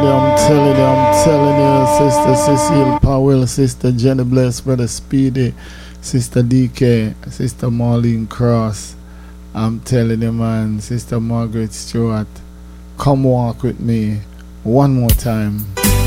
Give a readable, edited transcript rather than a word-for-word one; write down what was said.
I'm telling you, Sister Cecile Powell, Sister Jenny Bless, Brother Speedy, Sister DK, Sister Marlene Cross. I'm telling you, man, Sister Margaret Stewart, come walk with me one more time.